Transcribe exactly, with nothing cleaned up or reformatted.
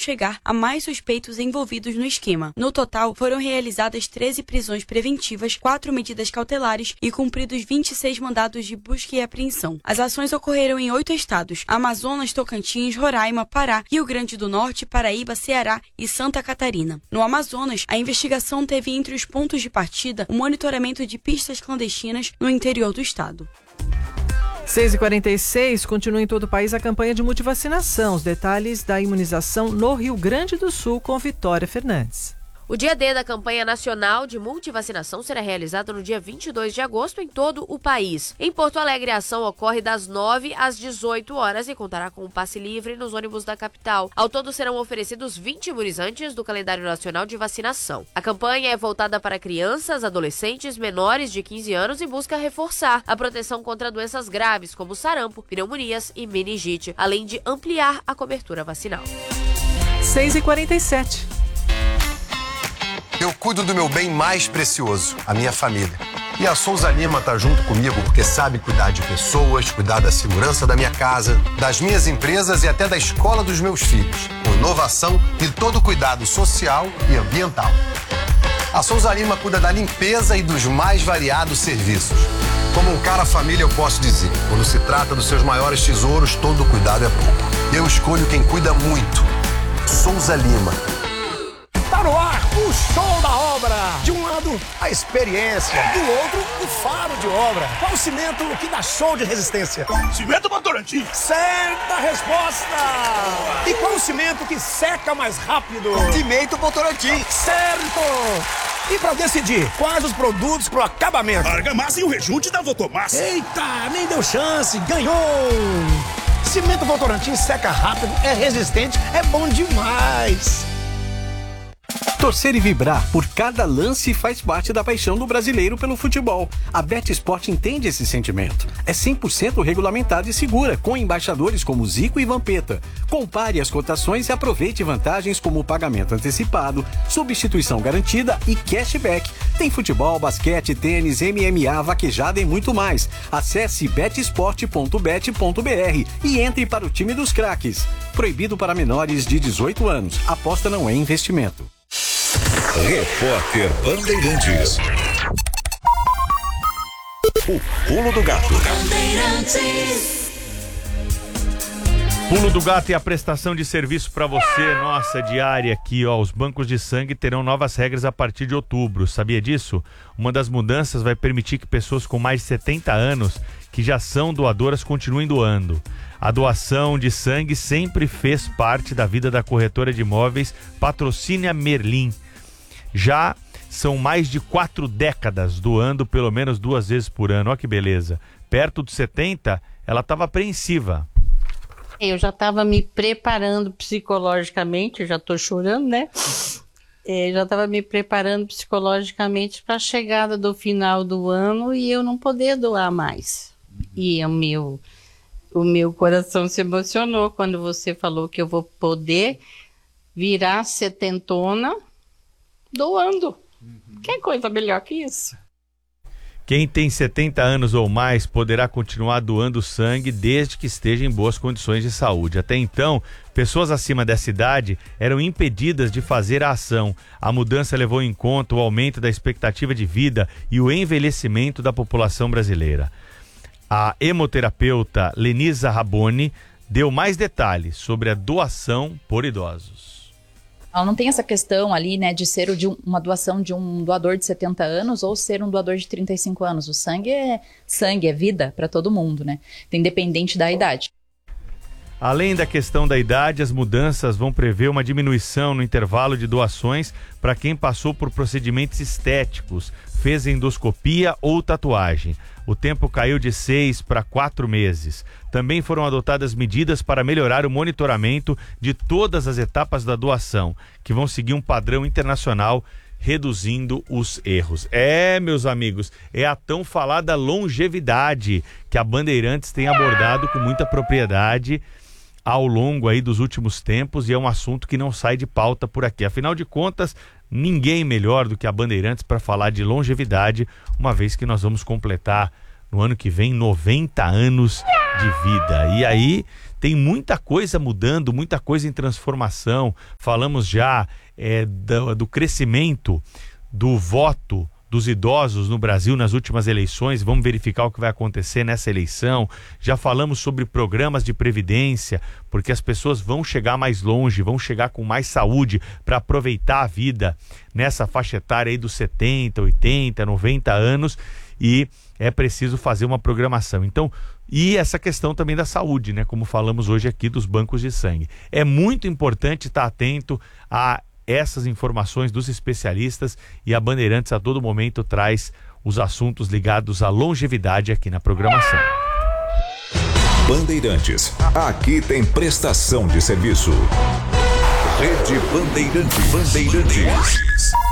chegar a mais suspeitos envolvidos no esquema. No total, foram realizadas treze prisões preventivas, quatro medidas cautelares e cumpridos vinte e seis mandados de busca e apreensão. As ações ocorreram em oito estados: Amazonas, Tocantins, Roraima, Pará, Rio Grande do Norte, Paraíba, Ceará e Santa Catarina. No Amazonas, a investigação teve entre os pontos de partida o monitoramento de pistas clandestinas no interior do estado. seis e quarenta e seis, continua em todo o país a campanha de multivacinação. Os detalhes da imunização no Rio Grande do Sul com Vitória Fernandes. O dia D da campanha nacional de multivacinação será realizado no dia vinte e dois de agosto em todo o país. Em Porto Alegre, a ação ocorre das nove às dezoito horas e contará com um passe livre nos ônibus da capital. Ao todo serão oferecidos vinte imunizantes do calendário nacional de vacinação. A campanha é voltada para crianças, adolescentes, menores de quinze anos e busca reforçar a proteção contra doenças graves como sarampo, pneumonias e meningite, além de ampliar a cobertura vacinal. seis e quarenta e sete. Eu cuido do meu bem mais precioso, a minha família. E a Souza Lima tá junto comigo porque sabe cuidar de pessoas, cuidar da segurança da minha casa, das minhas empresas e até da escola dos meus filhos, com inovação e todo cuidado social e ambiental. A Souza Lima cuida da limpeza e dos mais variados serviços. Como um cara família, eu posso dizer, quando se trata dos seus maiores tesouros, todo cuidado é pouco. Eu escolho quem cuida muito. Souza Lima. Tá no ar o show da obra. De um lado, a experiência. Do outro, o faro de obra. Qual o cimento que dá show de resistência? Cimento Votorantim. Certa resposta. E qual o cimento que seca mais rápido? Cimento Votorantim. Certo. E pra decidir quais os produtos pro acabamento? Argamassa e o rejunte da Votomassa. Eita, nem deu chance. Ganhou. Cimento Votorantim seca rápido, é resistente, é bom demais. Torcer e vibrar por cada lance faz parte da paixão do brasileiro pelo futebol. A BetSport entende esse sentimento. É cem por cento regulamentada e segura, com embaixadores como Zico e Vampeta. Compare as cotações e aproveite vantagens como pagamento antecipado, substituição garantida e cashback. Tem futebol, basquete, tênis, M M A, vaquejada e muito mais. Acesse bet sport ponto bet ponto b r e entre para o time dos craques. Proibido para menores de dezoito anos. Aposta não é investimento. Repórter Bandeirantes. O Pulo do Gato. Pulo do Gato é a prestação de serviço para você, nossa, diária aqui, ó. Os bancos de sangue terão novas regras a partir de outubro. Sabia disso? Uma das mudanças vai permitir que pessoas com mais de setenta anos que já são doadoras continuem doando. A doação de sangue sempre fez parte da vida da corretora de imóveis Patrocínio Merlin. Já são mais de quatro décadas doando pelo menos duas vezes por ano. Olha que beleza. Perto dos setenta, ela estava apreensiva. Eu já estava me preparando psicologicamente, eu já estou chorando, né? Eu já estava me preparando psicologicamente para a chegada do final do ano e eu não poder doar mais. E o meu, o meu coração se emocionou quando você falou que eu vou poder virar setentona doando. Uhum. Que coisa melhor que isso? Quem tem setenta anos ou mais poderá continuar doando sangue desde que esteja em boas condições de saúde. Até então, pessoas acima dessa idade eram impedidas de fazer a ação. A mudança levou em conta o aumento da expectativa de vida e o envelhecimento da população brasileira. A hemoterapeuta Lenisa Raboni deu mais detalhes sobre a doação por idosos. Não tem essa questão ali, né, de ser de um, uma doação de um doador de setenta anos ou ser um doador de trinta e cinco anos. O sangue é sangue, é vida para todo mundo, né? Independente da idade. Além da questão da idade, as mudanças vão prever uma diminuição no intervalo de doações para quem passou por procedimentos estéticos, fez endoscopia ou tatuagem. O tempo caiu de seis para quatro meses. Também foram adotadas medidas para melhorar o monitoramento de todas as etapas da doação, que vão seguir um padrão internacional, reduzindo os erros. É, meus amigos, é a tão falada longevidade que a Bandeirantes tem abordado com muita propriedade ao longo aí dos últimos tempos, e é um assunto que não sai de pauta por aqui. Afinal de contas, ninguém melhor do que a Bandeirantes para falar de longevidade, uma vez que nós vamos completar no ano que vem, noventa anos de vida. E aí tem muita coisa mudando, muita coisa em transformação. Falamos já é, do, do crescimento do voto dos idosos no Brasil nas últimas eleições. Vamos verificar o que vai acontecer nessa eleição. Já falamos sobre programas de previdência, porque as pessoas vão chegar mais longe, vão chegar com mais saúde para aproveitar a vida nessa faixa etária aí dos setenta, oitenta, noventa anos, e é preciso fazer uma programação. Então, e essa questão também da saúde, né? Como falamos hoje aqui dos bancos de sangue. É muito importante estar atento a essas informações dos especialistas, e a Bandeirantes a todo momento traz os assuntos ligados à longevidade aqui na programação. Bandeirantes, aqui tem prestação de serviço. Rede Bandeirantes. Bandeirantes.